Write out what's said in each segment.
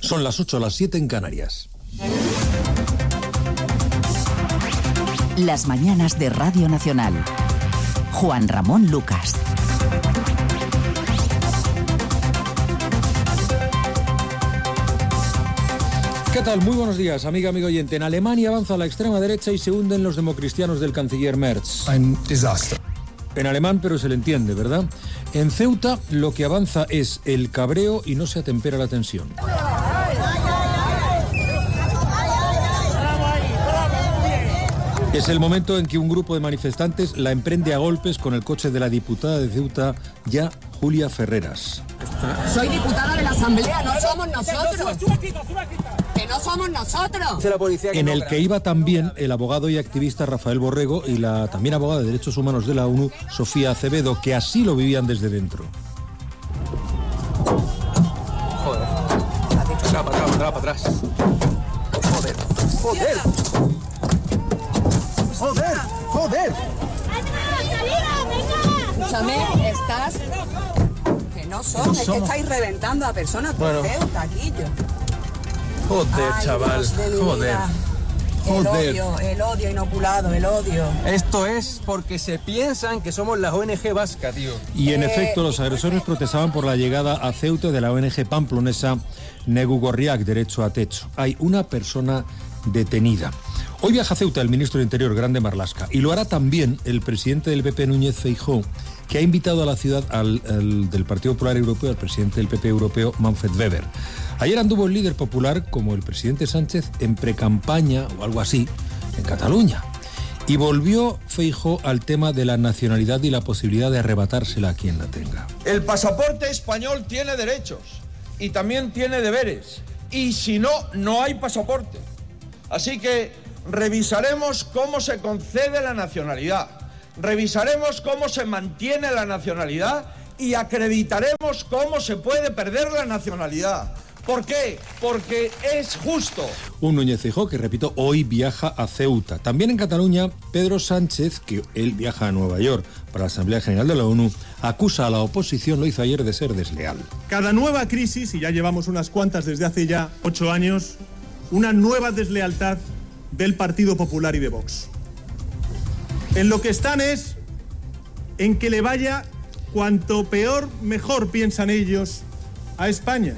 Son las 8, las 7 en Canarias. Las mañanas de Radio Nacional. Juan Ramón Lucas. ¿Qué tal? Muy buenos días, amigo oyente. En Alemania avanza la extrema derecha y se hunden los democristianos del canciller Merz. Un desastre. En alemán, pero se le entiende, ¿verdad? En Ceuta lo que avanza es el cabreo y no se atempera la tensión. Es el momento en que un grupo de manifestantes la emprende a golpes con el coche de la diputada de Ceuta, ya Julia Ferreras. Soy diputada de la Asamblea, no somos nosotros. Que no somos nosotros. En el que iba también el abogado y activista Rafael Borrego y la también abogada de Derechos Humanos de la ONU, Sofía Acevedo, que así lo vivían desde dentro. Joder. Para atrás. Joder. Escúchame, estás... Que no somos, es que estáis reventando a personas por Ceuta, Guillo. Joder, Ay, chaval. Dios de mi vida. El odio inoculado, el odio. Esto es porque se piensan que somos la ONG vasca, tío. Y en efecto, los agresores protestaban por la llegada a Ceuta de la ONG pamplonesa Negu Gorriak, Derecho a Techo. Hay una persona detenida. Hoy viaja a Ceuta el ministro de Interior, Grande Marlaska, y lo hará también el presidente del PP, Núñez Feijóo, que ha invitado a la ciudad del Partido Popular Europeo, al presidente del PP europeo, Manfred Weber. Ayer anduvo el líder popular, como el presidente Sánchez, en precampaña o algo así, en Cataluña. Y volvió Feijóo al tema de la nacionalidad y la posibilidad de arrebatársela a quien la tenga. El pasaporte español tiene derechos y también tiene deberes. Y si no, no hay pasaporte. Así que revisaremos cómo se concede la nacionalidad. Revisaremos cómo se mantiene la nacionalidad y acreditaremos cómo se puede perder la nacionalidad. ¿Por qué? Porque es justo. Un Núñez Feijóo que, repito, hoy viaja a Ceuta. También en Cataluña, Pedro Sánchez, que él viaja a Nueva York para la Asamblea General de la ONU, acusa a la oposición, lo hizo ayer, de ser desleal. Cada nueva crisis, y ya llevamos unas cuantas desde hace ya 8 años, una nueva deslealtad del Partido Popular y de Vox. En lo que están es en que le vaya cuanto peor, mejor piensan ellos a España.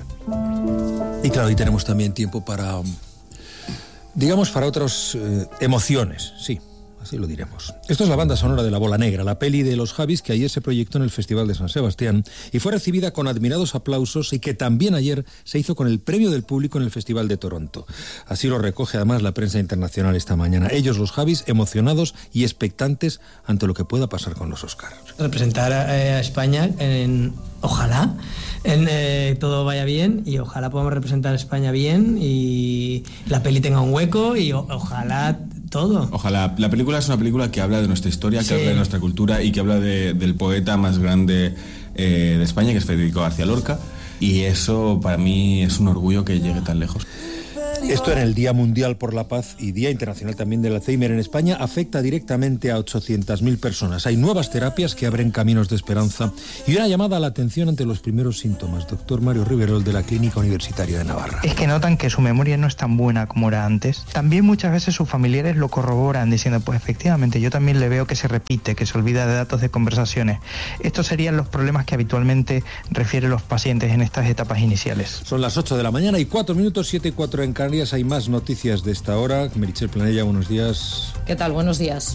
Y claro, hoy tenemos también tiempo para, digamos, para otras emociones, sí, así lo diremos. Esto es la banda sonora de La Bola Negra, la peli de los Javis que ayer se proyectó en el Festival de San Sebastián y fue recibida con admirados aplausos y que también ayer se hizo con el premio del público en el Festival de Toronto. Así lo recoge además la prensa internacional esta mañana. Ellos, los Javis, emocionados y expectantes ante lo que pueda pasar con los Oscars. Representar a España ojalá todo vaya bien y ojalá podamos representar a España bien y la peli tenga un hueco y ojalá todo. Ojalá. La película es una película que habla de nuestra historia, que habla de nuestra cultura y que habla del poeta más grande de España, que es Federico García Lorca, y eso para mí es un orgullo que llegue tan lejos. Esto en el Día Mundial por la Paz y Día Internacional también del Alzheimer en España afecta directamente a 800.000 personas. Hay nuevas terapias que abren caminos de esperanza y una llamada a la atención ante los primeros síntomas. Doctor Mario Riverol, de la Clínica Universitaria de Navarra. Es que notan que su memoria no es tan buena como era antes. También muchas veces sus familiares lo corroboran diciendo, pues efectivamente, yo también le veo que se repite, que se olvida de datos de conversaciones. Estos serían los problemas que habitualmente refieren los pacientes en estas etapas iniciales. Son las 8 de la mañana y 4 minutos, 7 y 4 en Canarias. Hay más noticias de esta hora. Meritxell Planella, buenos días. ¿Qué tal? Buenos días.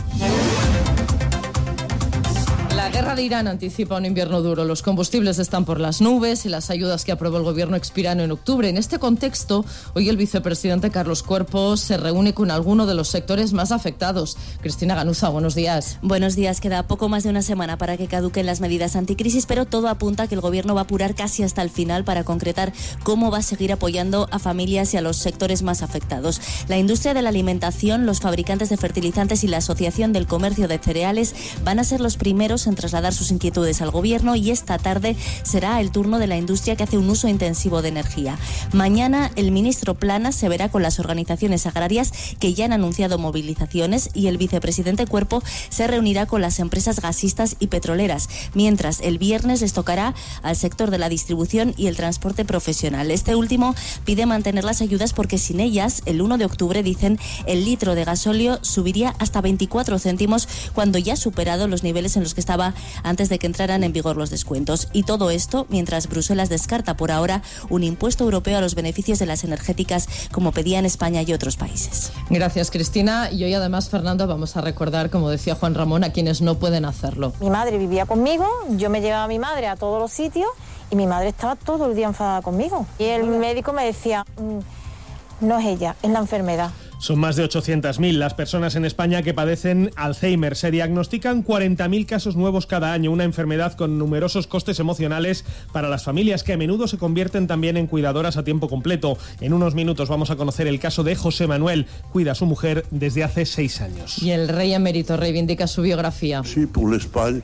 La guerra de Irán anticipa un invierno duro. Los combustibles están por las nubes y las ayudas que aprobó el gobierno expiran en octubre. En este contexto, hoy el vicepresidente Carlos Cuerpo se reúne con alguno de los sectores más afectados. Cristina Ganuza, buenos días. Buenos días. Queda poco más de una semana para que caduquen las medidas anticrisis, pero todo apunta a que el gobierno va a apurar casi hasta el final para concretar cómo va a seguir apoyando a familias y a los sectores más afectados. La industria de la alimentación, los fabricantes de fertilizantes y la Asociación del Comercio de Cereales van a ser los primeros en en trasladar sus inquietudes al gobierno y esta tarde será el turno de la industria que hace un uso intensivo de energía. Mañana el ministro Planas se verá con las organizaciones agrarias que ya han anunciado movilizaciones y el vicepresidente Cuerpo se reunirá con las empresas gasistas y petroleras, mientras el viernes les tocará al sector de la distribución y el transporte profesional. Este último pide mantener las ayudas porque sin ellas, el 1 de octubre, dicen, el litro de gasóleo subiría hasta 24 céntimos cuando ya ha superado los niveles en los que estaba antes de que entraran en vigor los descuentos. Y todo esto mientras Bruselas descarta por ahora un impuesto europeo a los beneficios de las energéticas como pedían España y otros países. Gracias, Cristina. Y hoy además, Fernando, vamos a recordar, como decía Juan Ramón, a quienes no pueden hacerlo. Mi madre vivía conmigo, yo me llevaba a mi madre a todos los sitios y mi madre estaba todo el día enfadada conmigo. Y el médico me decía, no es ella, es la enfermedad. Son más de 800.000 las personas en España que padecen Alzheimer. Se diagnostican 40.000 casos nuevos cada año, una enfermedad con numerosos costes emocionales para las familias que a menudo se convierten también en cuidadoras a tiempo completo. En unos minutos vamos a conocer el caso de José Manuel. Cuida a su mujer desde hace 6 años. Y el rey emérito reivindica su biografía. Sí, por l'Espagne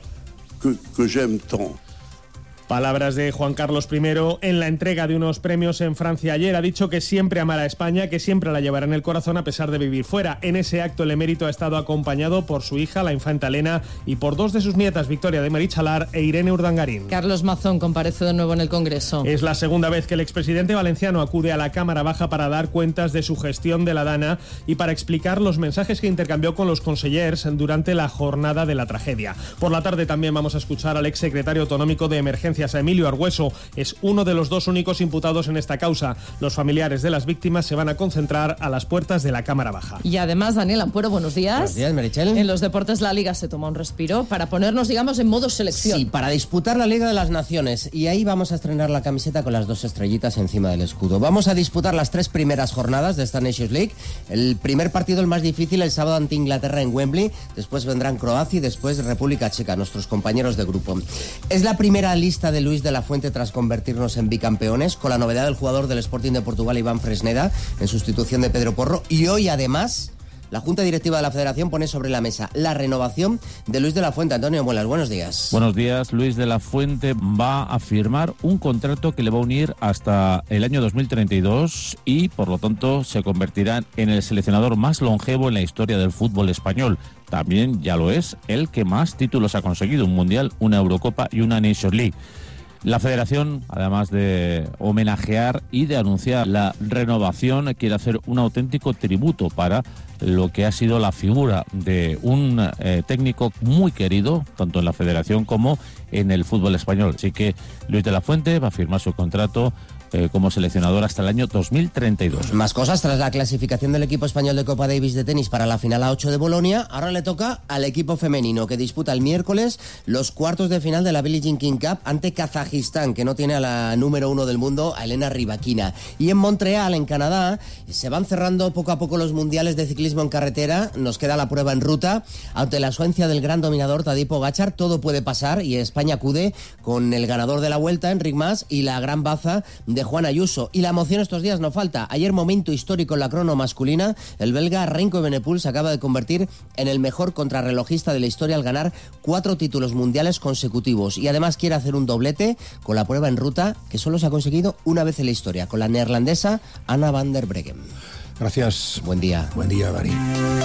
que j'aime tant. Palabras de Juan Carlos I en la entrega de unos premios en Francia ayer. Ha dicho que siempre amará a España, que siempre la llevará en el corazón a pesar de vivir fuera. En ese acto el emérito ha estado acompañado por su hija, la infanta Elena, y por 2 de sus nietas, Victoria de Marichalar e Irene Urdangarín. Carlos Mazón comparece de nuevo en el Congreso. Es la segunda vez que el expresidente valenciano acude a la Cámara Baja para dar cuentas de su gestión de la Dana y para explicar los mensajes que intercambió con los consellers durante la jornada de la tragedia. Por la tarde también vamos a escuchar al exsecretario autonómico de Emergencia, a Emilio Argüeso. Es uno de los 2 únicos imputados en esta causa. Los familiares de las víctimas se van a concentrar a las puertas de la Cámara Baja. Y además, Daniel Ampuero, buenos días. Buenos días, Meritxell. En los deportes la Liga se toma un respiro para ponernos, digamos, en modo selección. Sí, para disputar la Liga de las Naciones. Y ahí vamos a estrenar la camiseta con las 2 estrellitas encima del escudo. Vamos a disputar las 3 primeras jornadas de esta Nations League. El primer partido, el más difícil, el sábado ante Inglaterra en Wembley. Después vendrán Croacia y después República Checa, nuestros compañeros de grupo. Es la primera lista de Luis de la Fuente tras convertirnos en bicampeones, con la novedad del jugador del Sporting de Portugal, Iván Fresneda, en sustitución de Pedro Porro. Y hoy, además, la Junta Directiva de la Federación pone sobre la mesa la renovación de Luis de la Fuente. Antonio Muelas, buenos días. Buenos días. Luis de la Fuente va a firmar un contrato que le va a unir hasta el año 2032 y, por lo tanto, se convertirá en el seleccionador más longevo en la historia del fútbol español. También ya lo es el que más títulos ha conseguido, un Mundial, una Eurocopa y una Nations League. La Federación, además de homenajear y de anunciar la renovación, quiere hacer un auténtico tributo para lo que ha sido la figura de un técnico muy querido, tanto en la Federación como en el fútbol español. Así que Luis de la Fuente va a firmar su contrato como seleccionador hasta el año 2032. Más cosas, tras la clasificación del equipo español de Copa Davis de tenis para la final A8 de Bolonia, ahora le toca al equipo femenino, que disputa el miércoles los cuartos de final de la Billie Jean King Cup ante Kazajistán, que no tiene a la número 1 del mundo, a Elena Rybakina. Y en Montreal, en Canadá, se van cerrando poco a poco los mundiales de ciclismo en carretera. Nos queda la prueba en ruta. Ante la ausencia del gran dominador Tadej Pogačar, todo puede pasar, y España acude con el ganador de la Vuelta, Enric Mas, y la gran baza de Juan Ayuso. Y la emoción estos días no falta. Ayer, momento histórico en la crono masculina, el belga Remco Evenepoel se acaba de convertir en el mejor contrarrelojista de la historia al ganar 4 títulos mundiales consecutivos, y además quiere hacer un doblete con la prueba en ruta, que solo se ha conseguido una vez en la historia, con la neerlandesa Anna van der Breggen. Gracias. Buen día. Buen día, Dani.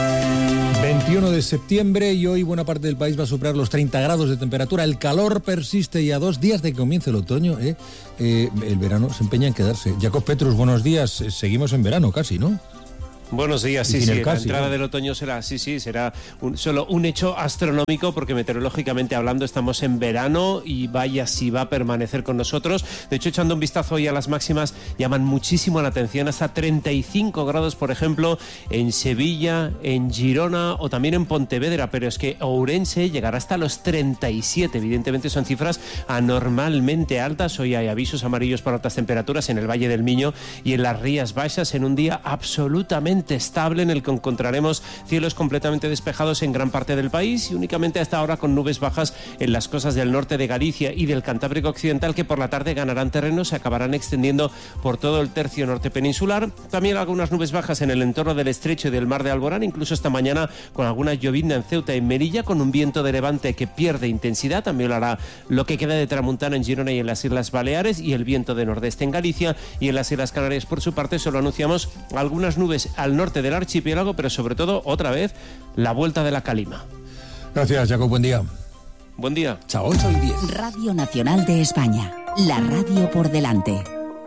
21 de septiembre y hoy buena parte del país va a superar los 30 grados de temperatura. El calor persiste y a 2 días de que comience el otoño, el verano se empeña en quedarse. Jacob Petrus, buenos días. Seguimos en verano casi, ¿no? Buenos días, sí, la entrada del otoño será solo un hecho astronómico, porque meteorológicamente hablando estamos en verano y vaya si va a permanecer con nosotros. De hecho, echando un vistazo hoy a las máximas, llaman muchísimo la atención, hasta 35 grados, por ejemplo, en Sevilla, en Girona o también en Pontevedra, pero es que Ourense llegará hasta los 37, evidentemente son cifras anormalmente altas. Hoy hay avisos amarillos por altas temperaturas en el Valle del Miño y en las Rías Baixas en un día absolutamente relativamente estable en el que encontraremos cielos completamente despejados en gran parte del país y únicamente hasta ahora con nubes bajas en las costas del norte de Galicia y del Cantábrico Occidental, que por la tarde ganarán terreno, se acabarán extendiendo por todo el tercio norte peninsular. También algunas nubes bajas en el entorno del estrecho y del mar de Alborán, incluso esta mañana con alguna llovizna en Ceuta y Melilla, con un viento de levante que pierde intensidad. También lo hará lo que queda de tramuntana en Girona y en las Islas Baleares, y el viento de nordeste en Galicia y en las Islas Canarias. Por su parte, solo anunciamos algunas nubes al norte del archipiélago, pero sobre todo, otra vez, la vuelta de la calima. Gracias, Jacob. Buen día. Buen día. Chao, 8:10. Radio Nacional de España. La radio por delante.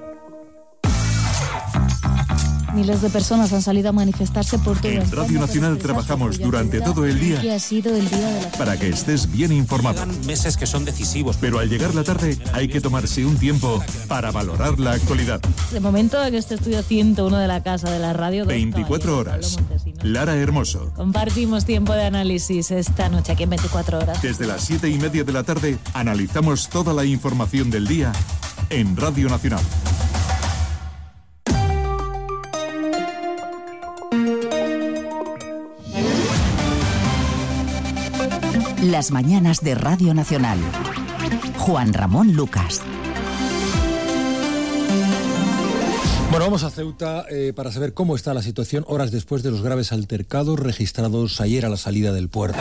Miles de personas han salido a manifestarse por todo En Radio Nacional trabajamos durante todo el día que ha sido el día de la... para que estés bien informado. Llegan meses que son decisivos. Pero al llegar la tarde hay que tomarse un tiempo para valorar la actualidad. De momento en este estudio 101 de la Casa de la Radio. 24 horas. Lara Hermoso. Compartimos tiempo de análisis esta noche aquí en 24 horas. Desde las 7:30 de la tarde analizamos toda la información del día en Radio Nacional. Las mañanas de Radio Nacional. Juan Ramón Lucas. Bueno, vamos a Ceuta para saber cómo está la situación horas después de los graves altercados registrados ayer a la salida del puerto.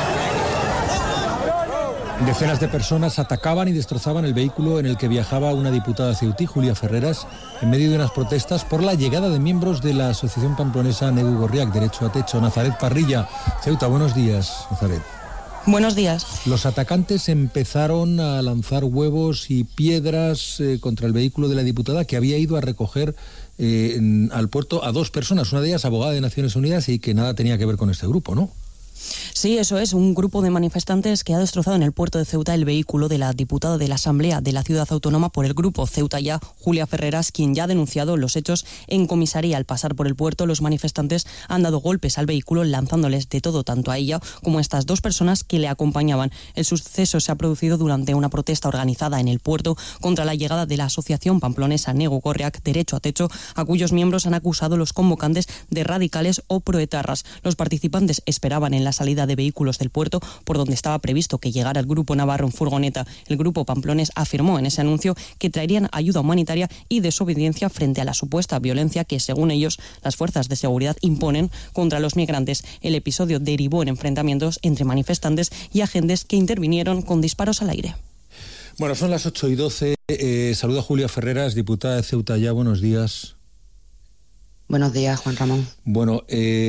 Decenas de personas atacaban y destrozaban el vehículo en el que viajaba una diputada ceutí, Julia Ferreras, en medio de unas protestas por la llegada de miembros de la Asociación Pamplonesa Negu Gorriak, Derecho a Techo. Nazaret Parrilla, Ceuta, buenos días, Nazaret. Buenos días. Los atacantes empezaron a lanzar huevos y piedras contra el vehículo de la diputada, que había ido a recoger al puerto a dos personas, una de ellas abogada de Naciones Unidas y que nada tenía que ver con este grupo, ¿no? Sí, eso es, un grupo de manifestantes que ha destrozado en el puerto de Ceuta el vehículo de la diputada de la Asamblea de la Ciudad Autónoma por el grupo Ceuta Ya, Julia Ferreras, quien ya ha denunciado los hechos en comisaría. Al pasar por el puerto, los manifestantes han dado golpes al vehículo, lanzándoles de todo, tanto a ella como a estas dos personas que le acompañaban. El suceso se ha producido durante una protesta organizada en el puerto contra la llegada de la Asociación Pamplonesa Negu Gorriak, Derecho a Techo, a cuyos miembros han acusado los convocantes de radicales o proetarras. Los participantes esperaban en la salida de vehículos del puerto, por donde estaba previsto que llegara el grupo navarro en furgoneta. El grupo pamplonés afirmó en ese anuncio que traerían ayuda humanitaria y desobediencia frente a la supuesta violencia que, según ellos, las fuerzas de seguridad imponen contra los migrantes. El episodio derivó en enfrentamientos entre manifestantes y agentes que intervinieron con disparos al aire. Bueno, son las 8:12. Saluda a Julia Ferreras, diputada de Ceuta Ya. Buenos días. Buenos días, Juan Ramón. Bueno,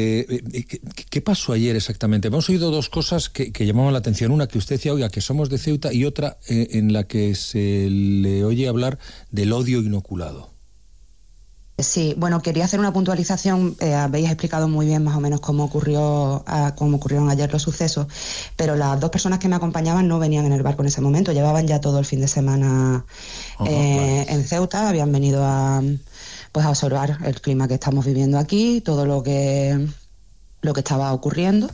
¿qué pasó ayer exactamente? Hemos oído dos cosas que llamaban la atención. Una, que usted decía, oiga, que somos de Ceuta, y otra en la que se le oye hablar del odio inoculado. Sí, bueno, quería hacer una puntualización. Habéis explicado muy bien más o menos cómo ocurrieron ayer los sucesos, pero las dos personas que me acompañaban no venían en el barco en ese momento, llevaban ya todo el fin de semana en Ceuta, habían venido a observar el clima que estamos viviendo aquí, todo lo que estaba ocurriendo,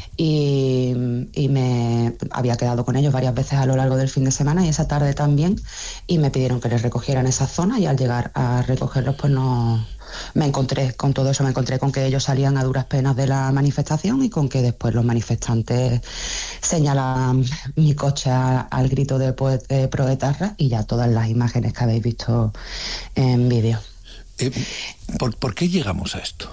y me había quedado con ellos varias veces a lo largo del fin de semana y esa tarde también, y me pidieron que les recogieran esa zona, y al llegar a recogerlos pues no me encontré con todo eso, me encontré con que ellos salían a duras penas de la manifestación y con que después los manifestantes señalaban mi coche al grito de proetarra, y ya todas las imágenes que habéis visto en vídeo. ¿Por qué llegamos a esto?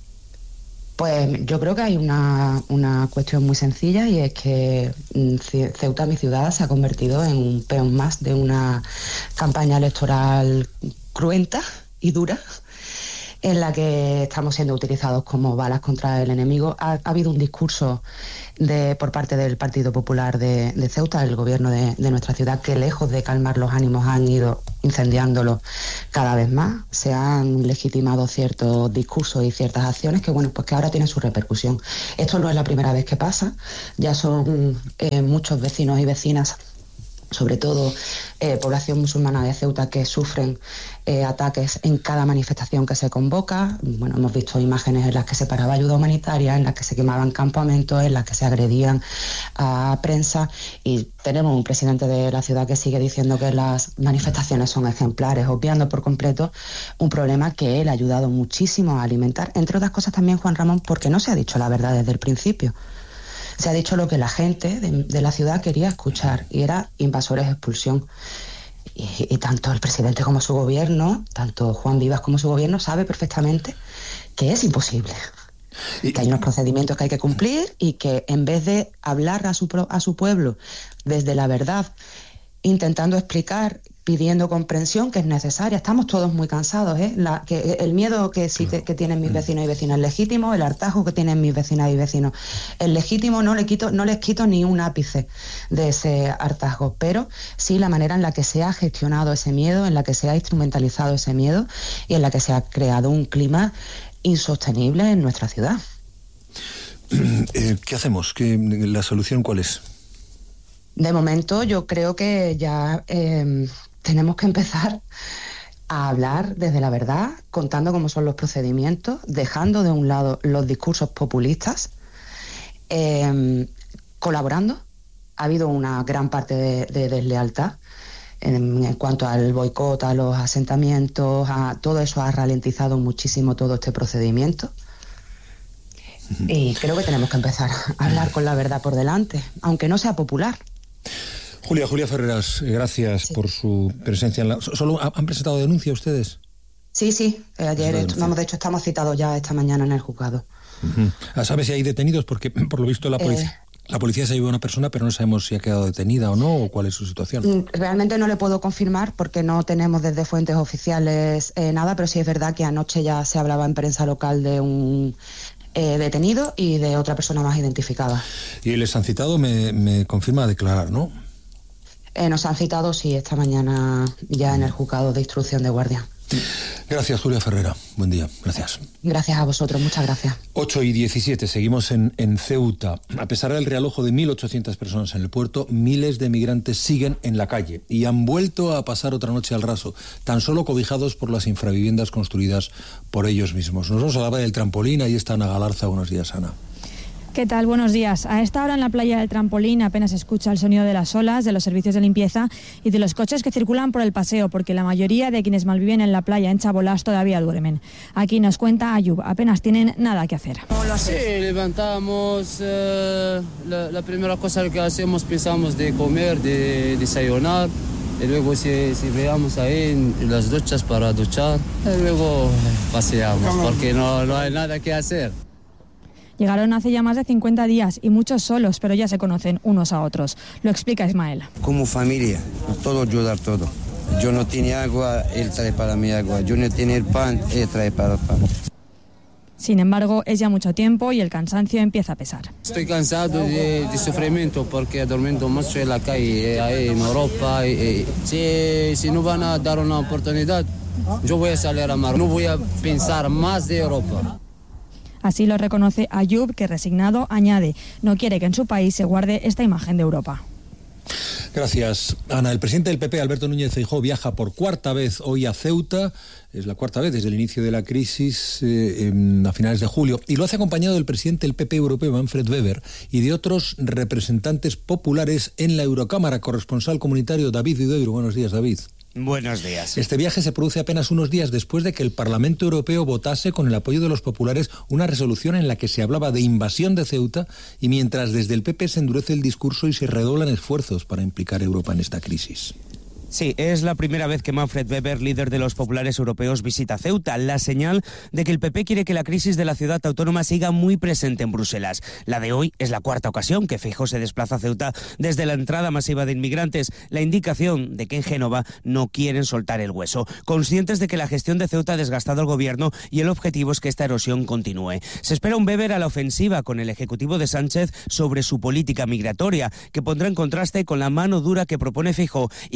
Pues yo creo que hay una cuestión muy sencilla, y es que Ceuta, mi ciudad, se ha convertido en un peón más de una campaña electoral cruenta y dura, en la que estamos siendo utilizados como balas contra el enemigo. Ha habido un discurso por parte del Partido Popular de Ceuta, el gobierno de nuestra ciudad, que lejos de calmar los ánimos han ido incendiándolo cada vez más. Se han legitimado ciertos discursos y ciertas acciones que, bueno, pues que ahora tienen su repercusión. Esto no es la primera vez que pasa, ya son muchos vecinos y vecinas sobre todo población musulmana de Ceuta, que sufren ataques en cada manifestación que se convoca. Bueno, hemos visto imágenes en las que se paraba ayuda humanitaria, en las que se quemaban campamentos, en las que se agredían a prensa, y tenemos un presidente de la ciudad que sigue diciendo que las manifestaciones son ejemplares, obviando por completo un problema que él ha ayudado muchísimo a alimentar, entre otras cosas también, Juan Ramón, porque no se ha dicho la verdad desde el principio. Se ha dicho lo que la gente de la ciudad quería escuchar, y era invasores, expulsión. Y tanto el presidente como su gobierno, tanto Juan Vivas como su gobierno, sabe perfectamente que es imposible. Que hay unos procedimientos que hay que cumplir, y que en vez de hablar a su pueblo desde la verdad, intentando explicar, pidiendo comprensión, que es necesaria. Estamos todos muy cansados, que el miedo que tienen mis vecinos y vecinas es legítimo, el hartazgo que tienen mis vecinas y vecinos es legítimo, no les quito ni un ápice de ese hartazgo, pero sí la manera en la que se ha gestionado ese miedo, en la que se ha instrumentalizado ese miedo, y en la que se ha creado un clima insostenible en nuestra ciudad. ¿Qué hacemos? ¿La solución cuál es? De momento yo creo que ya tenemos que empezar a hablar desde la verdad, contando cómo son los procedimientos, dejando de un lado los discursos populistas, colaborando. Ha habido una gran parte de deslealtad en cuanto al boicot a los asentamientos, todo eso ha ralentizado muchísimo todo este procedimiento. Y creo que tenemos que empezar a hablar con la verdad por delante, aunque no sea popular. Julia Ferreras, gracias por su presencia. ¿Solo han presentado denuncia ustedes? Sí, ayer, de hecho estamos citados ya esta mañana en el juzgado. ¿Sabe si hay detenidos? Porque por lo visto la policía se llevó a una persona, pero no sabemos si ha quedado detenida o no, o cuál es su situación. Realmente no le puedo confirmar porque no tenemos desde fuentes oficiales nada, pero sí es verdad que anoche ya se hablaba en prensa local de un detenido y de otra persona más identificada. ¿Y les han citado? Me confirma a declarar, ¿no? Nos han citado, sí, esta mañana ya en el juzgado de instrucción de guardia. Gracias, Julia Ferrera. Buen día. Gracias. Gracias a vosotros. Muchas gracias. 8:17. Seguimos en Ceuta. A pesar del realojo de 1.800 personas en el puerto, miles de migrantes siguen en la calle y han vuelto a pasar otra noche al raso, tan solo cobijados por las infraviviendas construidas por ellos mismos. Nos vamos a la playa del Trampolín. Ahí está Ana Galarza. Buenos días, Ana. ¿Qué tal? Buenos días. A esta hora en la playa del Trampolín apenas se escucha el sonido de las olas, de los servicios de limpieza y de los coches que circulan por el paseo, porque la mayoría de quienes malviven en la playa en Chabolás todavía duermen. Aquí nos cuenta Ayub, apenas tienen nada que hacer. Sí, levantamos, la primera cosa que hacemos, pensamos de comer, de desayunar, y luego si veamos ahí en las duchas para duchar, y luego paseamos, porque no hay nada que hacer. Llegaron hace ya más de 50 días y muchos solos, pero ya se conocen unos a otros. Lo explica Ismael. Como familia, todo ayudar todo. Yo no tenía agua, él trae para mí agua. Yo no tenía el pan, él trae para el pan. Sin embargo, es ya mucho tiempo y el cansancio empieza a pesar. Estoy cansado de sufrimiento porque he dormido mucho en la calle, ahí en Europa. Si no van a dar una oportunidad, yo voy a salir a mar. No voy a pensar más de Europa. Así lo reconoce Ayub, que resignado añade, no quiere que en su país se guarde esta imagen de Europa. Gracias, Ana. El presidente del PP, Alberto Núñez Feijóo, viaja por cuarta vez hoy a Ceuta. Es la cuarta vez desde el inicio de la crisis a finales de julio. Y lo hace acompañado del presidente del PP europeo, Manfred Weber, y de otros representantes populares en la Eurocámara. Corresponsal comunitario David Videiro. Buenos días, David. Buenos días. Este viaje se produce apenas unos días después de que el Parlamento Europeo votase, con el apoyo de los populares, una resolución en la que se hablaba de invasión de Ceuta, y mientras desde el PP se endurece el discurso y se redoblan esfuerzos para implicar a Europa en esta crisis. Sí, es la primera vez que Manfred Weber, líder de los populares europeos, visita Ceuta, la señal de que el PP quiere que la crisis de la ciudad autónoma siga muy presente en Bruselas. La de hoy es la cuarta ocasión que Feijóo se desplaza a Ceuta desde la entrada masiva de inmigrantes, la indicación de que en Génova no quieren soltar el hueso, conscientes de que la gestión de Ceuta ha desgastado al gobierno y el objetivo es que esta erosión continúe. Se espera un Weber a la ofensiva con el ejecutivo de Sánchez sobre su política migratoria, que pondrá en contraste con la mano dura que propone Feijóo y con las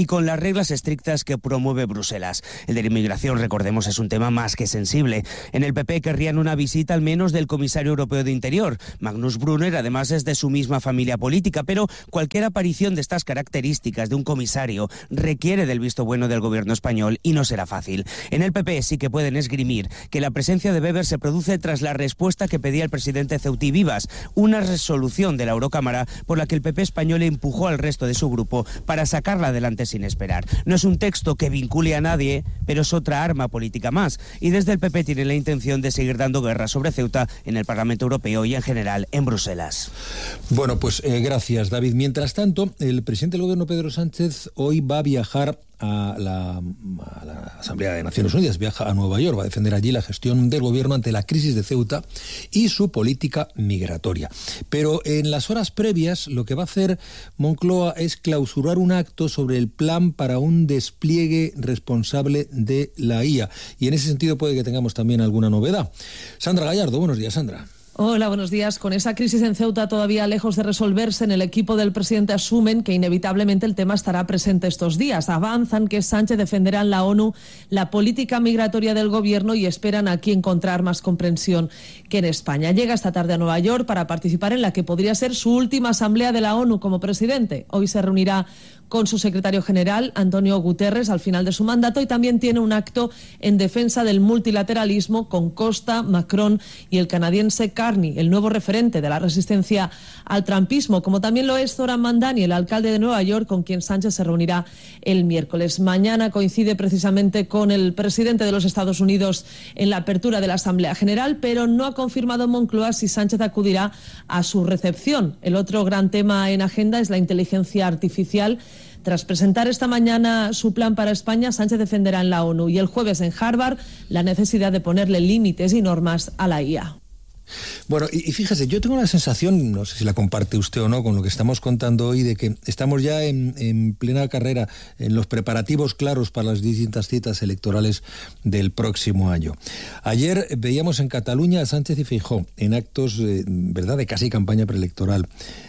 reglas estrictas que promueve Bruselas. El de la inmigración, recordemos, es un tema más que sensible. En el PP querrían una visita al menos del comisario europeo de Interior. Magnus Brunner, además, es de su misma familia política, pero cualquier aparición de estas características de un comisario requiere del visto bueno del gobierno español y no será fácil. En el PP sí que pueden esgrimir que la presencia de Weber se produce tras la respuesta que pedía el presidente Ceutí Vivas, una resolución de la Eurocámara por la que el PP español empujó al resto de su grupo para sacarla adelante sin esperar. No es un texto que vincule a nadie, pero es otra arma política más, y desde el PP tienen la intención de seguir dando guerra sobre Ceuta en el Parlamento Europeo y en general en Bruselas. Bueno, pues gracias, David. Mientras tanto, el presidente del gobierno, Pedro Sánchez, hoy va a viajar a la Asamblea de Naciones Unidas, viaja a Nueva York, va a defender allí la gestión del gobierno ante la crisis de Ceuta y su política migratoria. Pero en las horas previas lo que va a hacer Moncloa es clausurar un acto sobre el plan para un despliegue responsable de la IA. Y en ese sentido puede que tengamos también alguna novedad. Sandra Gallardo, buenos días, Sandra. Hola, buenos días. Con esa crisis en Ceuta todavía lejos de resolverse, en el equipo del presidente asumen que inevitablemente el tema estará presente estos días. Avanzan que Sánchez defenderá en la ONU la política migratoria del gobierno y esperan aquí encontrar más comprensión que en España. Llega esta tarde a Nueva York para participar en la que podría ser su última asamblea de la ONU como presidente. Hoy se reunirá con su secretario general, Antonio Guterres, al final de su mandato, y también tiene un acto en defensa del multilateralismo con Costa, Macron y el canadiense Carney, el nuevo referente de la resistencia al trumpismo, como también lo es Zoran Mandani, el alcalde de Nueva York, con quien Sánchez se reunirá el miércoles. Mañana coincide precisamente con el presidente de los Estados Unidos en la apertura de la Asamblea General, pero no ha confirmado Moncloa si Sánchez acudirá a su recepción. El otro gran tema en agenda es la inteligencia artificial. Tras presentar esta mañana su plan para España, Sánchez defenderá en la ONU y el jueves en Harvard la necesidad de ponerle límites y normas a la IA. Bueno, y fíjese, yo tengo la sensación, no sé si la comparte usted o no con lo que estamos contando hoy, de que estamos ya en plena carrera, en los preparativos claros para las distintas citas electorales del próximo año. Ayer veíamos en Cataluña a Sánchez y Feijóo en actos, ¿verdad?, de casi campaña preelectoral.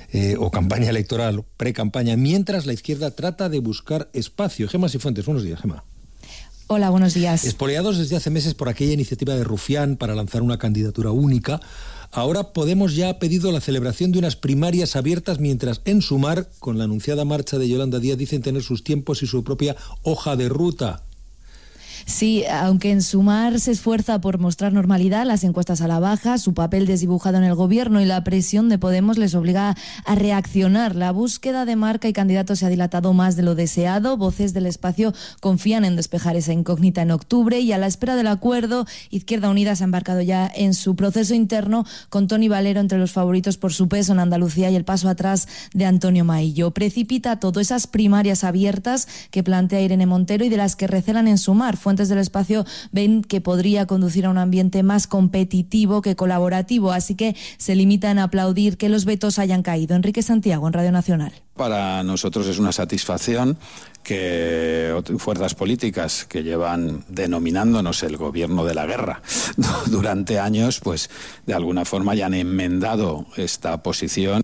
O campaña electoral, pre-campaña, mientras la izquierda trata de buscar espacio. Gemma Sifuentes, buenos días, Gemma. Hola, buenos días. Espoleados desde hace meses por aquella iniciativa de Rufián para lanzar una candidatura única, ahora Podemos ya ha pedido la celebración de unas primarias abiertas, mientras en Sumar, con la anunciada marcha de Yolanda Díaz, dicen tener sus tiempos y su propia hoja de ruta. Sí, aunque en Sumar se esfuerza por mostrar normalidad, las encuestas a la baja, su papel desdibujado en el gobierno y la presión de Podemos les obliga a reaccionar. La búsqueda de marca y candidatos se ha dilatado más de lo deseado. Voces del espacio confían en despejar esa incógnita en octubre y a la espera del acuerdo, Izquierda Unida se ha embarcado ya en su proceso interno con Toni Valero entre los favoritos por su peso en Andalucía y el paso atrás de Antonio Maillo. Precipita todo esas primarias abiertas que plantea Irene Montero y de las que recelan en Sumar. Fuentes del espacio ven que podría conducir a un ambiente más competitivo que colaborativo, así que se limitan a aplaudir que los vetos hayan caído. Enrique Santiago, en Radio Nacional. Para nosotros es una satisfacción que fuerzas políticas que llevan denominándonos el gobierno de la guerra durante años, pues de alguna forma ya han enmendado esta posición.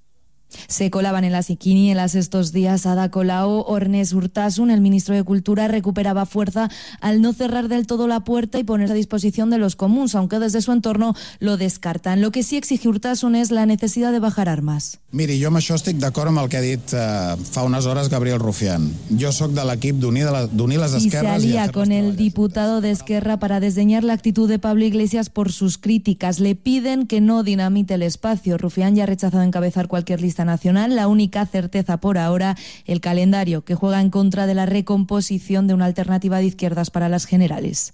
Se colaban en las quinielas estos días Ada Colau, Ornés Urtasun. El ministro de Cultura recuperaba fuerza al no cerrar del todo la puerta y ponerse a disposición de los comuns, aunque desde su entorno lo descartan. Lo que sí exige Urtasun es la necesidad de bajar armas. Miri, jo amb això estic d'acord amb el que ha dit fa unes hores Gabriel Rufián. Jo sóc de l'equip d'unir les esquerres. Y se alía con el diputado de Esquerra para desdeñar la actitud de Pablo Iglesias por sus críticas. Le piden que no dinamite el espacio. Rufián ya ha rechazado encabezar cualquier lista nacional. La única certeza por ahora, el calendario, que juega en contra de la recomposición de una alternativa de izquierdas para las generales.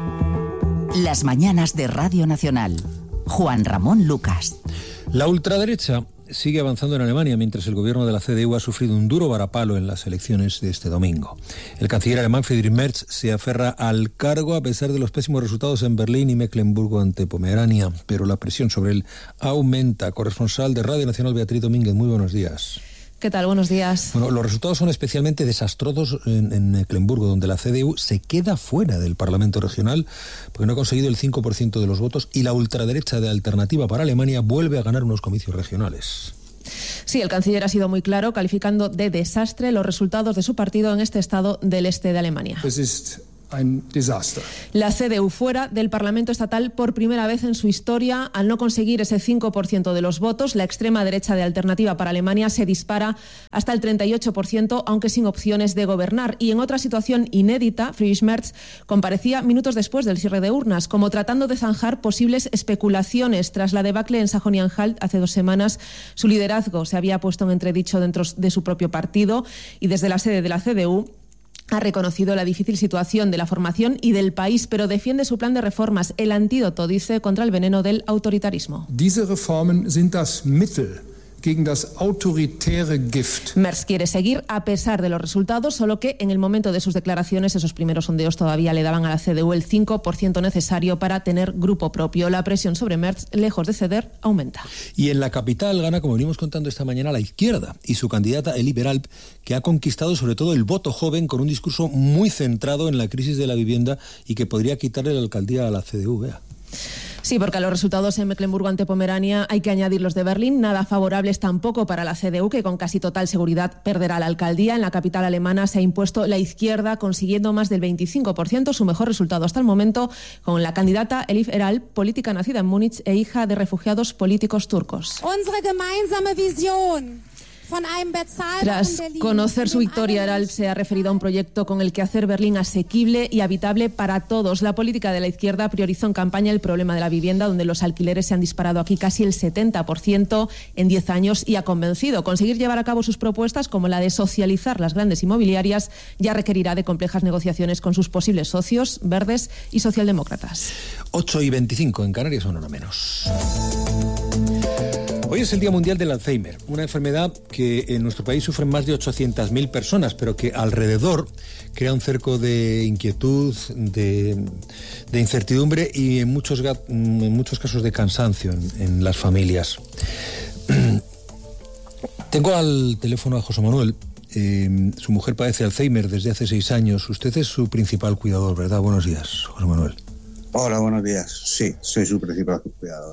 Las mañanas de Radio Nacional. Juan Ramón Lucas. La ultraderecha sigue avanzando en Alemania, mientras el gobierno de la CDU ha sufrido un duro varapalo en las elecciones de este domingo. El canciller alemán Friedrich Merz se aferra al cargo a pesar de los pésimos resultados en Berlín y Mecklemburgo ante Pomerania, pero la presión sobre él aumenta. Corresponsal de Radio Nacional, Beatriz Domínguez, muy buenos días. ¿Qué tal? Buenos días. Bueno, los resultados son especialmente desastrosos en Mecklemburgo, donde la CDU se queda fuera del Parlamento regional porque no ha conseguido el 5% de los votos y la ultraderecha de Alternativa para Alemania vuelve a ganar unos comicios regionales. Sí, el canciller ha sido muy claro, calificando de desastre los resultados de su partido en este estado del este de Alemania. La CDU fuera del Parlamento estatal por primera vez en su historia. Al no conseguir ese 5% de los votos, la extrema derecha de Alternativa para Alemania se dispara hasta el 38%, aunque sin opciones de gobernar. Y en otra situación inédita, Friedrich Merz comparecía minutos después del cierre de urnas, como tratando de zanjar posibles especulaciones. Tras la debacle en Sajonia-Anhalt hace 2 semanas, su liderazgo se había puesto en entredicho dentro de su propio partido y desde la sede de la CDU ha reconocido la difícil situación de la formación y del país, pero defiende su plan de reformas, el antídoto, dice, contra el veneno del autoritarismo. Diese Reformen sind das Mittel gegen das autoritäre Gift. Merz quiere seguir a pesar de los resultados, solo que en el momento de sus declaraciones esos primeros sondeos todavía le daban a la CDU el 5% necesario para tener grupo propio. La presión sobre Merz, lejos de ceder, aumenta. Y en la capital gana, como venimos contando esta mañana, la izquierda y su candidata Elie Beralp, que ha conquistado sobre todo el voto joven con un discurso muy centrado en la crisis de la vivienda y que podría quitarle la alcaldía a la CDU. Vea. Sí, porque a los resultados en Mecklemburgo ante Pomerania hay que añadir los de Berlín, nada favorables tampoco para la CDU, que con casi total seguridad perderá la alcaldía. En la capital alemana se ha impuesto la izquierda, consiguiendo más del 25%, su mejor resultado hasta el momento, con la candidata Elie Beralp, política nacida en Múnich e hija de refugiados políticos turcos. Unsere gemeinsame Vision. Tras conocer su victoria, Beralp se ha referido a un proyecto con el que hacer Berlín asequible y habitable para todos. La política de la izquierda priorizó en campaña el problema de la vivienda, donde los alquileres se han disparado aquí casi el 70% en 10 años, y ha convencido. Conseguir llevar a cabo sus propuestas, como la de socializar las grandes inmobiliarias, ya requerirá de complejas negociaciones con sus posibles socios, verdes y socialdemócratas. 8:25 en Canarias, una hora menos. Hoy es el Día Mundial del Alzheimer, una enfermedad que en nuestro país sufren más de 800.000 personas, pero que alrededor crea un cerco de inquietud, de incertidumbre y en muchos casos de cansancio en las familias. Tengo al teléfono a José Manuel. Su mujer padece Alzheimer desde hace 6 años. Usted es su principal cuidador, ¿verdad? Buenos días, José Manuel. Hola, buenos días. Sí, soy su principal cuidador.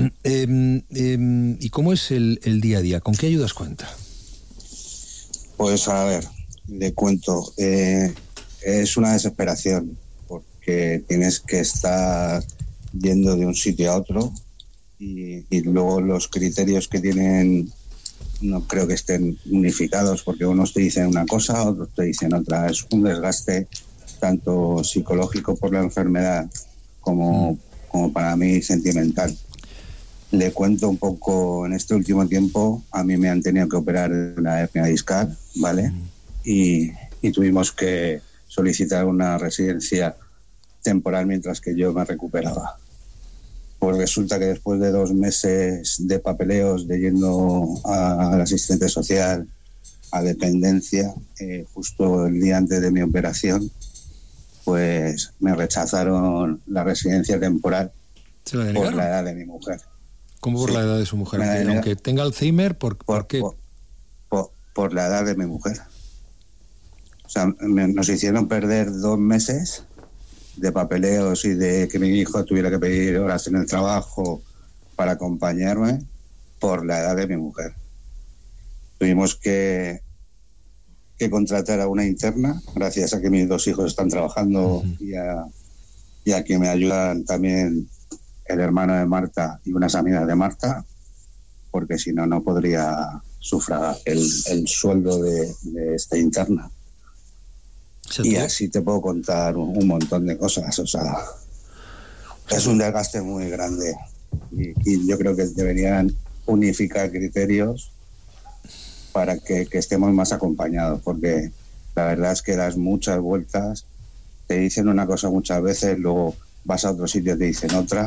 ¿Y cómo es el día a día? ¿Con qué ayudas cuenta? Pues a ver, le cuento. Es una desesperación porque tienes que estar yendo de un sitio a otro y luego los criterios que tienen no creo que estén unificados, porque unos te dicen una cosa, otros te dicen otra. Es un desgaste tanto psicológico por la enfermedad como para mí sentimental. Le cuento un poco, en este último tiempo a mí me han tenido que operar una hernia discal, ¿vale? Y tuvimos que solicitar una residencia temporal mientras que yo me recuperaba. Pues resulta que después de 2 meses de papeleos, de yendo al asistente social, a dependencia, justo el día antes de mi operación, pues me rechazaron la residencia temporal por la edad de mi mujer. ¿Cómo por la edad de su mujer? Aunque tenga Alzheimer, ¿por qué? Por la edad de mi mujer. O sea, nos hicieron perder 2 meses de papeleos y de que mi hijo tuviera que pedir horas en el trabajo para acompañarme por la edad de mi mujer. Tuvimos que contratar a una interna, gracias a que mis 2 hijos están trabajando y a que me ayudan también el hermano de Marta y unas amigas de Marta, porque si no, no podría sufragar el sueldo de esta interna. Y así te puedo contar un montón de cosas. O sea, es un desgaste muy grande y yo creo que deberían unificar criterios para que estemos más acompañados, porque la verdad es que das muchas vueltas, te dicen una cosa muchas veces, luego vas a otro sitio y te dicen otra.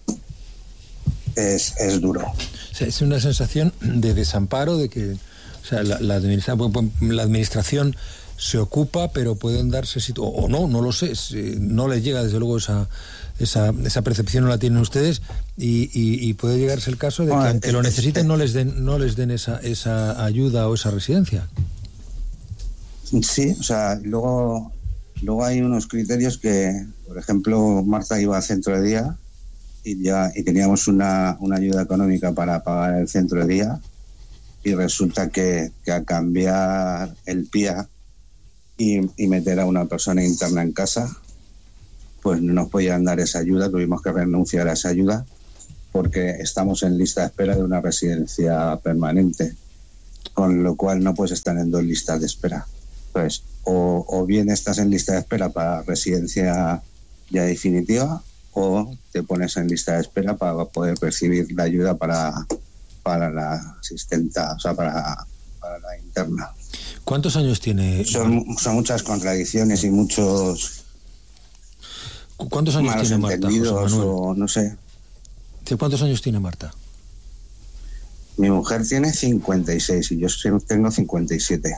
Es duro. O sea, es una sensación de desamparo, de que, o sea, la administración se ocupa, pero pueden darse o no lo sé, no les llega desde luego esa percepción, no la tienen ustedes, y puede llegarse el caso de que aunque lo necesiten no les den esa ayuda o esa residencia. Sí, o sea, luego hay unos criterios que, por ejemplo, Marta iba al centro de día y teníamos una ayuda económica para pagar el centro de día, y resulta que a cambiar el PIA y meter a una persona interna en casa, pues no nos podían dar esa ayuda, tuvimos que renunciar a esa ayuda porque estamos en lista de espera de una residencia permanente, con lo cual no puedes estar en 2 listas de espera. Pues o bien estás en lista de espera para residencia ya definitiva, o te pones en lista de espera para poder recibir la ayuda para la asistenta, o sea, para la interna. ¿Cuántos años tiene? Son muchas contradicciones y muchos... ¿Cuántos años tiene Marta, José Manuel? O no sé. ¿Cuántos años tiene Marta? Mi mujer tiene 56 y yo tengo 57.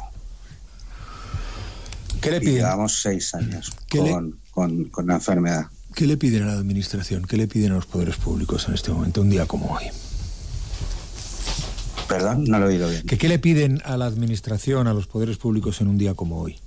¿Qué le piden? Y llevamos 6 años con la enfermedad. ¿Qué le piden a la administración? ¿Qué le piden a los poderes públicos en este momento, un día como hoy? Perdón, no lo he oído bien. ¿Qué le piden a la administración, a los poderes públicos en un día como hoy?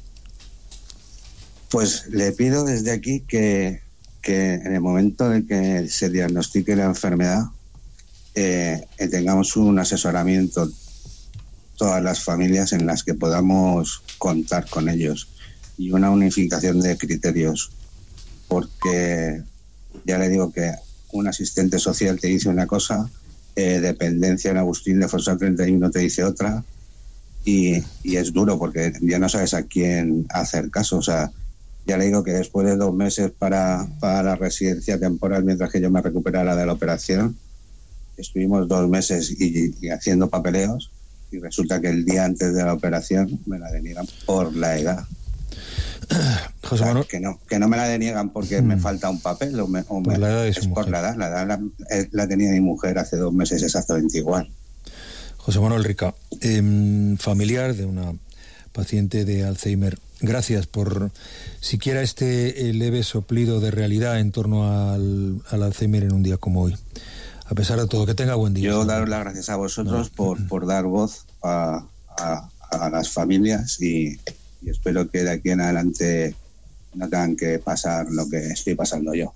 Pues le pido desde aquí que en el momento de que se diagnostique la enfermedad tengamos un asesoramiento, todas las familias en las que podamos contar con ellos, y una unificación de criterios, porque ya le digo que un asistente social te dice una cosa, dependencia en Agustín de Fossat 31 te dice otra, y es duro porque ya no sabes a quién hacer caso. O sea, ya le digo que después de 2 meses para la residencia temporal, mientras que yo me recuperara de la operación, estuvimos 2 meses y haciendo papeleos, y resulta que el día antes de la operación me la deniegan por la edad. José Manuel, que no me la deniegan porque me falta un papel por la edad de su mujer. Por la edad. La edad la tenía mi mujer hace 2 meses exactamente igual. José Manuel Rica, familiar de una paciente de Alzheimer, gracias por siquiera este leve soplido de realidad en torno al Alzheimer en un día como hoy. A pesar de todo, que tenga buen día. Yo daros las gracias a vosotros por dar voz a las familias, y espero que de aquí en adelante no tengan que pasar lo que estoy pasando yo.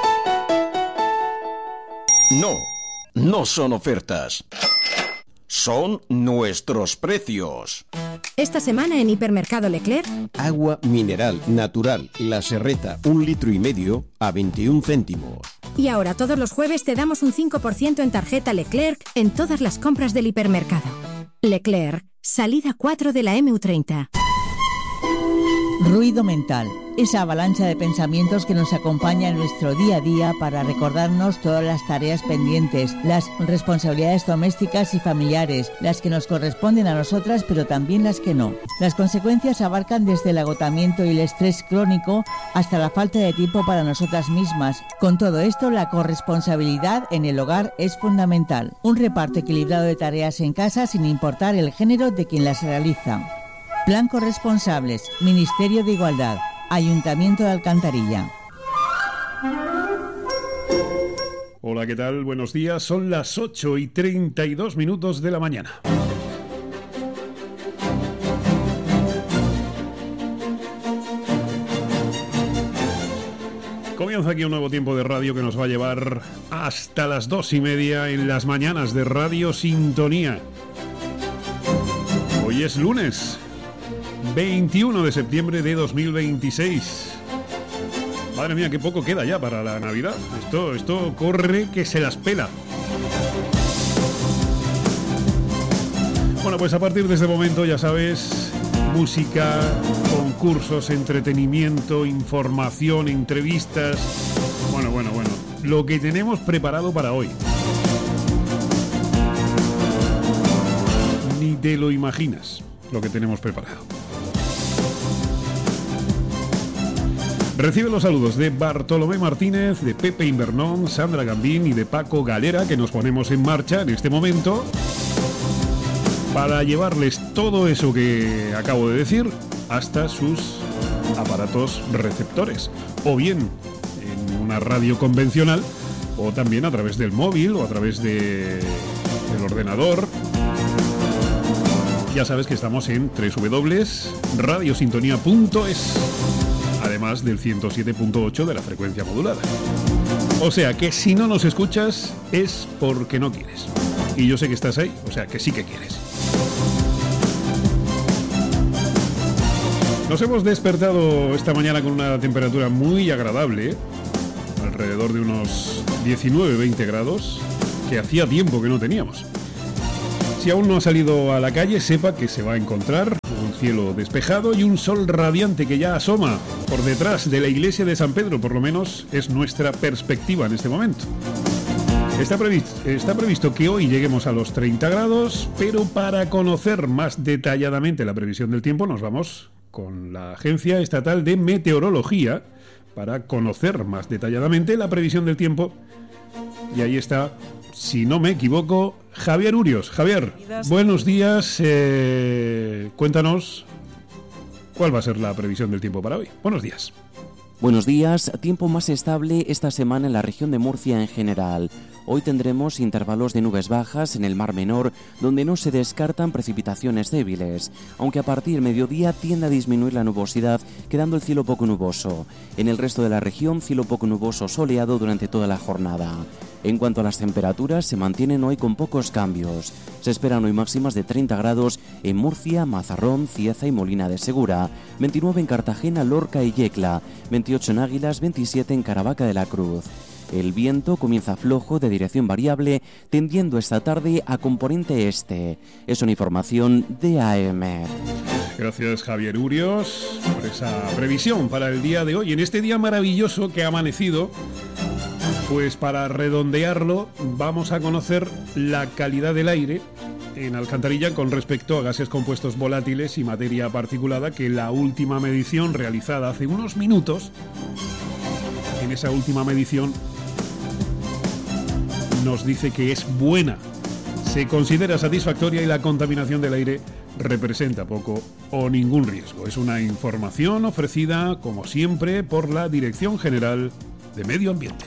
No son ofertas. Son nuestros precios. Esta semana en Hipermercado Leclerc. Agua mineral natural La Serreta, 1,5 litros a 21 céntimos. Y ahora todos los jueves te damos un 5% en tarjeta Leclerc en todas las compras del hipermercado. Leclerc, salida 4 de la MU30. Ruido mental, esa avalancha de pensamientos que nos acompaña en nuestro día a día para recordarnos todas las tareas pendientes, las responsabilidades domésticas y familiares, las que nos corresponden a nosotras pero también las que no. Las consecuencias abarcan desde el agotamiento y el estrés crónico hasta la falta de tiempo para nosotras mismas. Con todo esto, la corresponsabilidad en el hogar es fundamental. Un reparto equilibrado de tareas en casa sin importar el género de quien las realiza. Plan Corresponsables, Ministerio de Igualdad, Ayuntamiento de Alcantarilla. Hola, ¿qué tal? Buenos días. Son las 8:32 de la mañana. Comienza aquí un nuevo tiempo de radio que nos va a llevar hasta las 2:30 en las mañanas de Radio Sintonía. Hoy es lunes 21 de septiembre de 2026. Madre mía, qué poco queda ya para la Navidad. Esto corre que se las pela. Bueno, pues a partir de este momento, ya sabes, música, concursos, entretenimiento, información, entrevistas. Bueno. Lo que tenemos preparado para hoy. Ni te lo imaginas lo que tenemos preparado. Recibe los saludos de Bartolomé Martínez, de Pepe Invernón, Sandra Gambín y de Paco Galera, que nos ponemos en marcha en este momento para llevarles todo eso que acabo de decir hasta sus aparatos receptores, o bien en una radio convencional, o también a través del móvil o a través del ordenador. Ya sabes que estamos en www.radiosintonía.es, además del 107.8 de la frecuencia modulada. O sea que si no nos escuchas es porque no quieres. Y yo sé que estás ahí, o sea que sí que quieres. Nos hemos despertado esta mañana con una temperatura muy agradable, alrededor de unos 19-20 grados, que hacía tiempo que no teníamos. Si aún no ha salido a la calle, sepa que se va a encontrar un cielo despejado y un sol radiante que ya asoma por detrás de la iglesia de San Pedro, por lo menos es nuestra perspectiva en este momento. Está previsto que hoy lleguemos a los 30 grados, pero para conocer más detalladamente la previsión del tiempo nos vamos con la Agencia Estatal de Meteorología para conocer más detalladamente la previsión del tiempo. Y ahí está, si no me equivoco, Javier Urios. Javier, buenos días. Cuéntanos cuál va a ser la previsión del tiempo para hoy. Buenos días. Buenos días. Tiempo más estable esta semana en la región de Murcia en general. Hoy tendremos intervalos de nubes bajas en el Mar Menor, donde no se descartan precipitaciones débiles, aunque a partir del mediodía tiende a disminuir la nubosidad, quedando el cielo poco nuboso. En el resto de la región, cielo poco nuboso soleado durante toda la jornada. En cuanto a las temperaturas, se mantienen hoy con pocos cambios. Se esperan hoy máximas de 30 grados en Murcia, Mazarrón, Cieza y Molina de Segura, 29 en Cartagena, Lorca y Yecla, 28 en Águilas, 27 en Caravaca de la Cruz. El viento comienza flojo de dirección variable, tendiendo esta tarde a componente este. Es una información de AEMET. Gracias, Javier Urios, por esa previsión para el día de hoy. En este día maravilloso que ha amanecido, pues para redondearlo, vamos a conocer la calidad del aire en Alcantarilla con respecto a gases compuestos volátiles y materia particulada, que la última medición realizada hace unos minutos, en esa última medición nos dice que es buena, se considera satisfactoria y la contaminación del aire representa poco o ningún riesgo. Es una información ofrecida, como siempre, por la Dirección General de Medio Ambiente.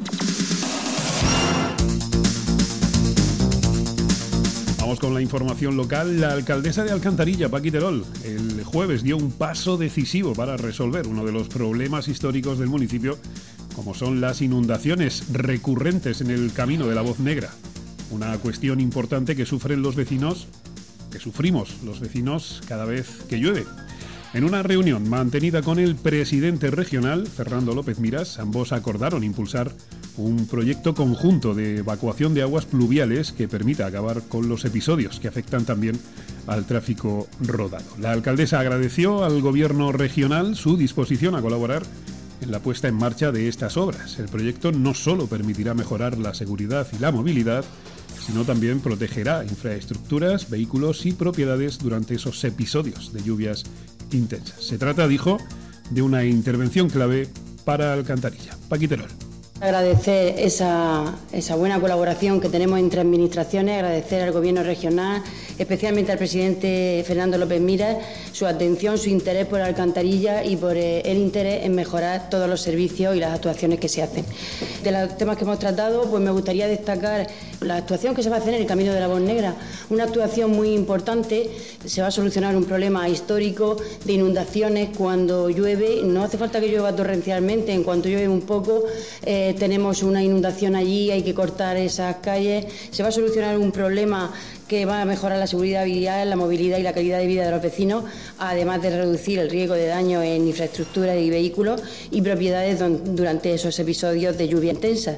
Vamos con la información local. La alcaldesa de Alcantarilla, Paqui Terol, el jueves dio un paso decisivo para resolver uno de los problemas históricos del municipio, como son las inundaciones recurrentes en el camino de la Voz Negra. Una cuestión importante que sufren los vecinos, que sufrimos los vecinos cada vez que llueve. En una reunión mantenida con el presidente regional, Fernando López Miras, ambos acordaron impulsar un proyecto conjunto de evacuación de aguas pluviales que permita acabar con los episodios que afectan también al tráfico rodado. La alcaldesa agradeció al gobierno regional su disposición a colaborar en la puesta en marcha de estas obras. El proyecto no solo permitirá mejorar la seguridad y la movilidad, sino también protegerá infraestructuras, vehículos y propiedades durante esos episodios de lluvias intensas. Se trata, dijo, de una intervención clave para Alcantarilla. Paqui Terol. Agradecer esa buena colaboración que tenemos entre administraciones, agradecer al Gobierno regional, especialmente al presidente Fernando López Miras, su atención, su interés por Alcantarilla y por el interés en mejorar todos los servicios y las actuaciones que se hacen. De los temas que hemos tratado, pues me gustaría destacar la actuación que se va a hacer en el Camino de la Voz Negra, una actuación muy importante. Se va a solucionar un problema histórico de inundaciones cuando llueve. No hace falta que llueva torrencialmente, en cuanto llueve un poco tenemos una inundación allí, hay que cortar esas calles. Se va a solucionar un problema que va a mejorar la seguridad vial, la movilidad y la calidad de vida de los vecinos, además de reducir el riesgo de daño en infraestructuras y vehículos y propiedades durante esos episodios de lluvia intensa.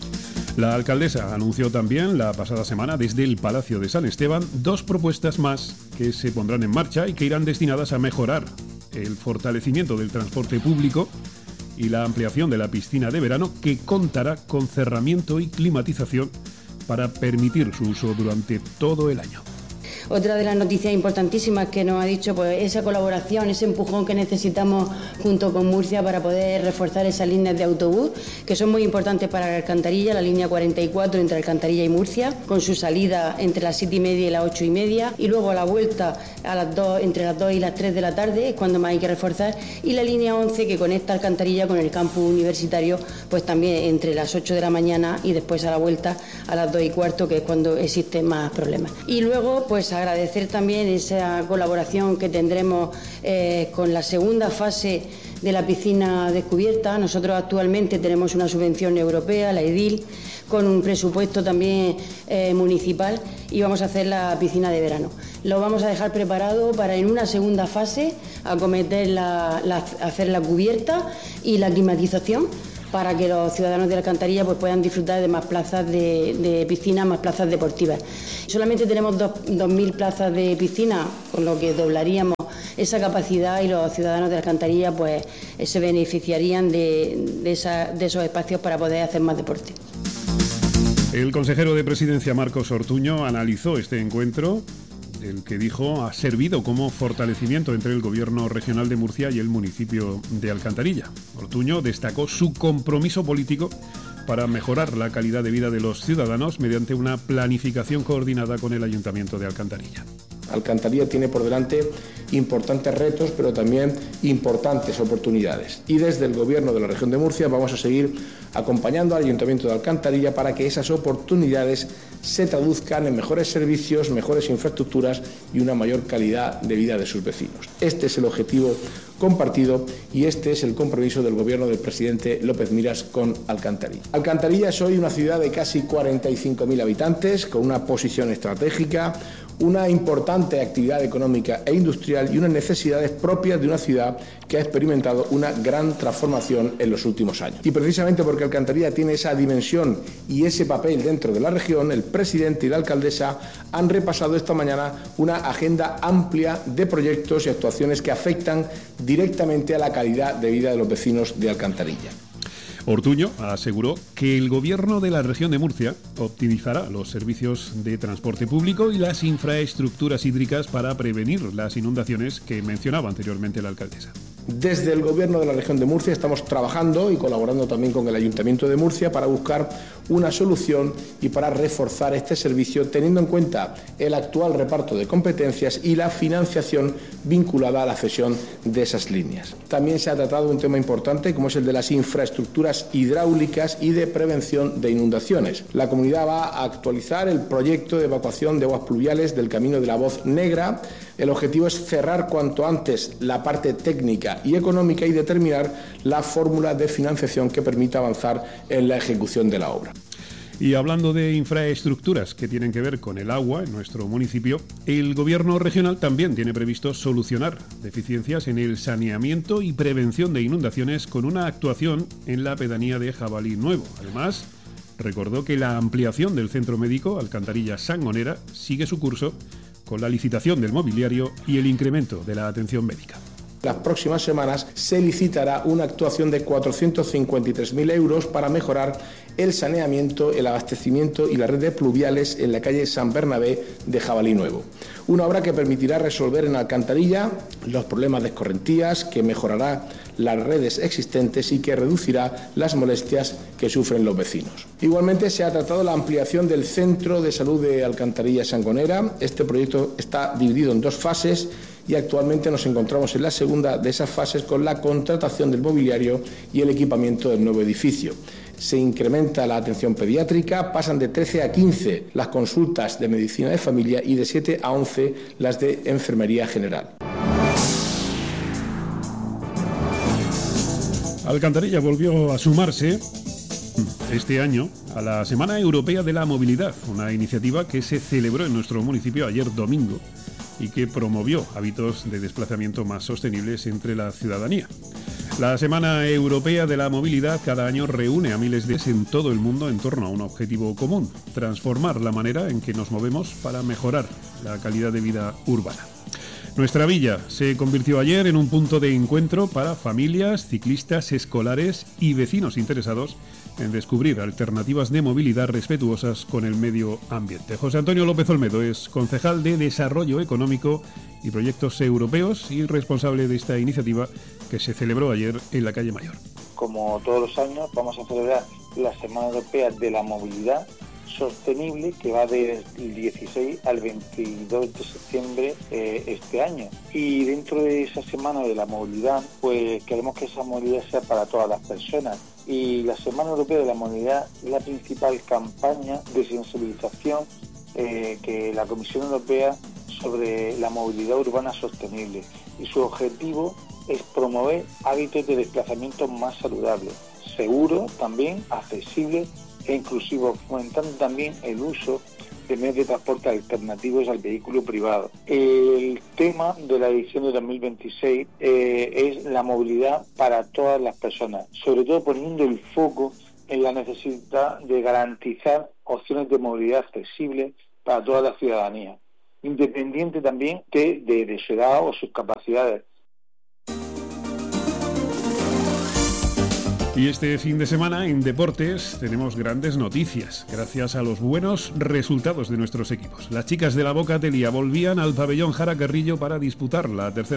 La alcaldesa anunció también la pasada semana desde el Palacio de San Esteban 2 propuestas más que se pondrán en marcha y que irán destinadas a mejorar el fortalecimiento del transporte público y la ampliación de la piscina de verano, que contará con cerramiento y climatización para permitir su uso durante todo el año. Otra de las noticias importantísimas que nos ha dicho, pues esa colaboración, ese empujón que necesitamos junto con Murcia para poder reforzar esas líneas de autobús, que son muy importantes para la Alcantarilla, la línea 44 entre Alcantarilla y Murcia, con su salida entre las 7:30 y las 8:30, y luego a la vuelta a las 2, entre las 2 y las 3 de la tarde, es cuando más hay que reforzar, y la línea 11 que conecta Alcantarilla con el campus universitario, pues también entre las 8 de la mañana y después a la vuelta a las 2:15, que es cuando existen más problemas. Y luego, pues agradecer también esa colaboración que tendremos con la segunda fase de la piscina descubierta. Nosotros actualmente tenemos una subvención europea, la EDIL, con un presupuesto también municipal, y vamos a hacer la piscina de verano. Lo vamos a dejar preparado para en una segunda fase acometer hacer la cubierta y la climatización, para que los ciudadanos de la Alcantarilla pues puedan disfrutar de más plazas de piscina, más plazas deportivas. Solamente tenemos 2.000 plazas de piscina, con lo que doblaríamos esa capacidad, y los ciudadanos de la Alcantarilla pues se beneficiarían de esos espacios para poder hacer más deporte. El consejero de Presidencia, Marcos Ortuño, analizó este encuentro, el que dijo ha servido como fortalecimiento entre el Gobierno regional de Murcia y el municipio de Alcantarilla. Ortuño destacó su compromiso político para mejorar la calidad de vida de los ciudadanos mediante una planificación coordinada con el Ayuntamiento de Alcantarilla. Alcantarilla tiene por delante importantes retos, pero también importantes oportunidades. Y desde el Gobierno de la región de Murcia vamos a seguir acompañando al Ayuntamiento de Alcantarilla para que esas oportunidades se traduzcan en mejores servicios, mejores infraestructuras y una mayor calidad de vida de sus vecinos. Este es el objetivo compartido y este es el compromiso del Gobierno del presidente López Miras con Alcantarilla. Alcantarilla es hoy una ciudad de casi 45.000 habitantes, con una posición estratégica, una importante actividad económica e industrial y unas necesidades propias de una ciudad que ha experimentado una gran transformación en los últimos años. Y precisamente porque Alcantarilla tiene esa dimensión y ese papel dentro de la región, el presidente y la alcaldesa han repasado esta mañana una agenda amplia de proyectos y actuaciones que afectan directamente a la calidad de vida de los vecinos de Alcantarilla. Ortuño aseguró que el Gobierno de la región de Murcia optimizará los servicios de transporte público y las infraestructuras hídricas para prevenir las inundaciones que mencionaba anteriormente la alcaldesa. Desde el Gobierno de la región de Murcia estamos trabajando y colaborando también con el Ayuntamiento de Murcia para buscar una solución y para reforzar este servicio, teniendo en cuenta el actual reparto de competencias y la financiación vinculada a la cesión de esas líneas. También se ha tratado un tema importante, como es el de las infraestructuras hidráulicas y de prevención de inundaciones. La comunidad va a actualizar el proyecto de evacuación de aguas pluviales del Camino de la Voz Negra. El objetivo es cerrar cuanto antes la parte técnica y económica y determinar la fórmula de financiación que permita avanzar en la ejecución de la obra. Y hablando de infraestructuras que tienen que ver con el agua en nuestro municipio, el Gobierno regional también tiene previsto solucionar deficiencias en el saneamiento y prevención de inundaciones con una actuación en la pedanía de Jabalí Nuevo. Además, recordó que la ampliación del centro médico Alcantarilla-Sangonera sigue su curso con la licitación del mobiliario y el incremento de la atención médica. Las próximas semanas se licitará una actuación de 453.000 euros para mejorar el saneamiento, el abastecimiento y la red de pluviales en la calle San Bernabé de Jabalí Nuevo. Una obra que permitirá resolver en Alcantarilla los problemas de escorrentías, que mejorará las redes existentes y que reducirá las molestias que sufren los vecinos. Igualmente se ha tratado la ampliación del Centro de Salud de Alcantarilla-Sangonera. Este proyecto está dividido en dos fases y actualmente nos encontramos en la segunda de esas fases con la contratación del mobiliario y el equipamiento del nuevo edificio. Se incrementa la atención pediátrica, pasan de 13 a 15 las consultas de medicina de familia y de 7 a 11 las de enfermería general. Alcantarilla volvió a sumarse este año a la Semana Europea de la Movilidad, una iniciativa que se celebró en nuestro municipio ayer domingo y que promovió hábitos de desplazamiento más sostenibles entre la ciudadanía. La Semana Europea de la Movilidad cada año reúne a miles de en todo el mundo en torno a un objetivo común: transformar la manera en que nos movemos para mejorar la calidad de vida urbana. Nuestra villa se convirtió ayer en un punto de encuentro para familias, ciclistas, escolares y vecinos interesados en descubrir alternativas de movilidad respetuosas con el medio ambiente. José Antonio López Olmedo es concejal de Desarrollo Económico y Proyectos Europeos y responsable de esta iniciativa que se celebró ayer en la calle Mayor. Como todos los años, vamos a celebrar la Semana Europea de la Movilidad Sostenible, que va del 16 al 22 de septiembre este año. Y dentro de esa Semana de la Movilidad, pues queremos que esa movilidad sea para todas las personas. Y la Semana Europea de la Movilidad es la principal campaña de sensibilización que la Comisión Europea sobre la movilidad urbana sostenible. Y su objetivo es promover hábitos de desplazamiento más saludables, seguros, también accesibles e inclusivos, fomentando también el uso de medios de transporte alternativos al vehículo privado. El tema de la edición de 2026 es la movilidad para todas las personas, sobre todo poniendo el foco en la necesidad de garantizar opciones de movilidad accesibles para toda la ciudadanía, independiente también de su edad o sus capacidades. Y este fin de semana en Deportes tenemos grandes noticias, gracias a los buenos resultados de nuestros equipos. Las chicas de la Boca Telia volvían al pabellón Jara Carrillo para disputar la tercera